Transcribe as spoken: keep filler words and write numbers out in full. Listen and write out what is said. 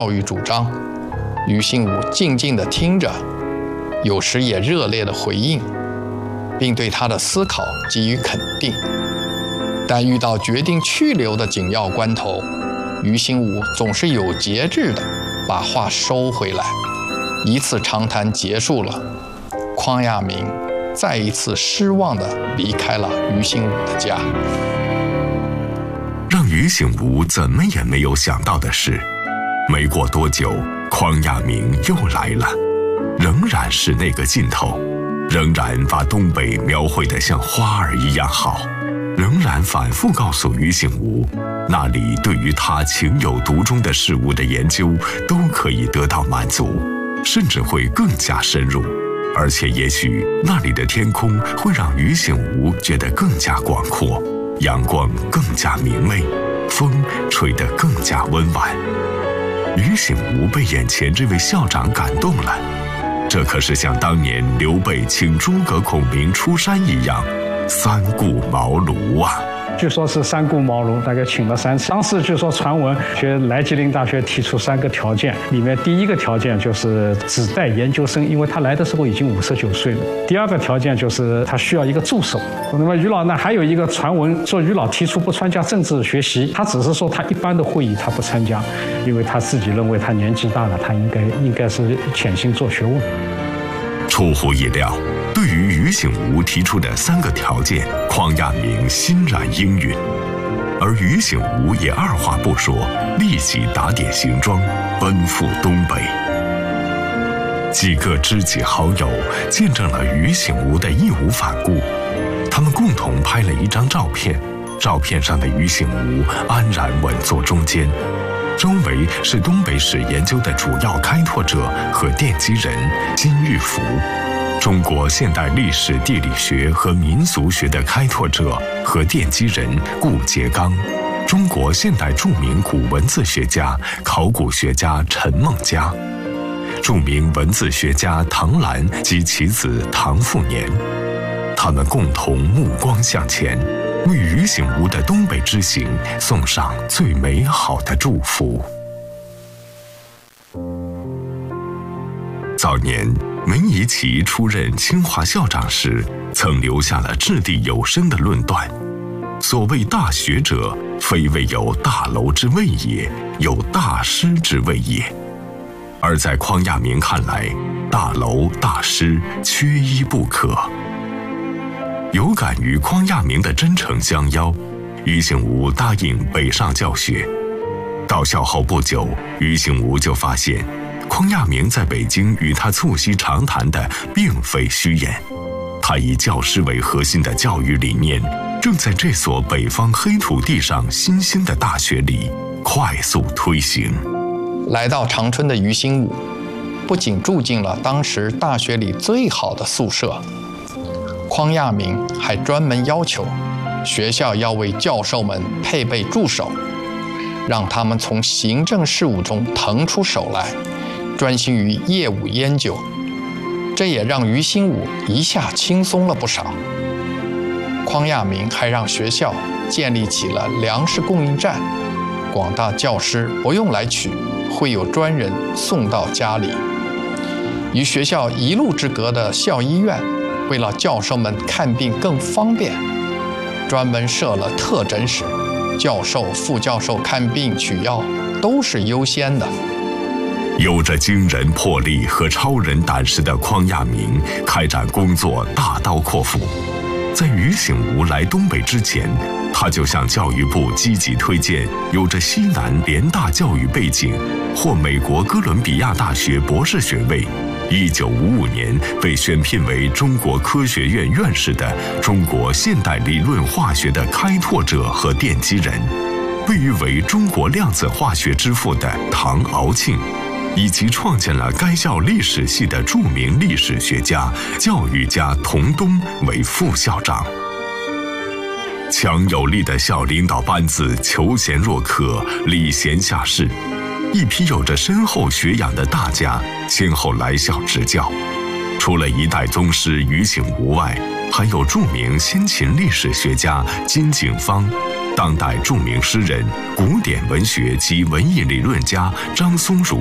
育主张，于兴武静静地听着，有时也热烈地回应，并对他的思考给予肯定。但遇到决定去留的紧要关头，于兴武总是有节制地把话收回来。一次长谈结束了，匡亚明再一次失望地离开了于兴武的家。 让于兴武怎么也没有想到的是，没过多久，匡亚明又来了，仍然是那个劲头，仍然把东北描绘得像花儿一样好，仍然反复告诉于兴武，那里对于他情有独钟的事物的研究都可以得到满足，甚至会更加深入，而且也许那里的天空会让于兴武觉得更加广阔，阳光更加明媚，风吹得更加温婉。于兴武被眼前这位校长感动了，这可是像当年刘备请诸葛孔明出山一样，三顾茅庐啊。 据说是三顾茅庐，大概请了三次。当时据说传闻，学来吉林大学提出三个条件，里面第一个条件就是只带研究生，因为他来的时候已经五十九岁了。第二个条件就是他需要一个助手。那么于老呢，还有一个传闻说于老提出不参加政治学习，他只是说他一般的会议他不参加，因为他自己认为他年纪大了，他应该应该是潜心做学问。 出乎意料，对于于兴武提出的三个条件，匡亚明欣然应允，而于兴武也二话不说，立即打点行装，奔赴东北。几个知己好友见证了于兴武的义无反顾，他们共同拍了一张照片，照片上的于兴武安然稳坐中间，周围是东北史研究的主要开拓者和奠基人金玉福，中国现代历史地理学和民俗学的开拓者和奠基人顾颉刚，中国现代著名古文字学家、考古学家陈梦家，著名文字学家唐兰及其子唐复年，他们共同目光向前，为于兴武的东北之行送上最美好的祝福。早年梅贻琦出任清华校长时，曾留下了掷地有声的论断：所谓大学者，非谓有大楼之谓也，有大师之谓也。而在匡亚明看来，大楼大师缺一不可。有感于匡亚明的真诚相邀，于兴武答应北上教学。到校后不久，于兴武就发现，匡亚明在北京与他促膝长谈的并非虚言，他以教师为核心的教育理念，正在这所北方黑土地上新兴的大学里快速推行。 来到长春的于兴武，不仅住进了当时大学里最好的宿舍，匡亚明还专门要求学校要为教授们配备助手，让他们从行政事务中腾出手来，专心于业务研究。这也让于兴武一下轻松了不少。匡亚明还让学校建立起了粮食供应站，广大教师不用来取，会有专人送到家里。与学校一路之隔的校医院，为了教授们看病更方便，专门设了特诊室，教授、副教授看病取药都是优先的。 有着惊人魄力和超人胆识的匡亚明开展工作大刀阔斧。在于兴武来东北之前，他就向教育部积极推荐有着西南联大教育背景或美国哥伦比亚大学博士学位，一九五五年被选聘为中国科学院院士的中国现代理论化学的开拓者和奠基人，被誉为中国量子化学之父的唐敖庆，以及创建了该校历史系的著名历史学家、教育家童东为副校长。强有力的校领导班子求贤若渴，礼贤下士，一批有着深厚学养的大家先后来校执教。除了一代宗师于兴武外， 还有著名先秦历史学家金景芳、当代著名诗人、古典文学及文艺理论家张松儒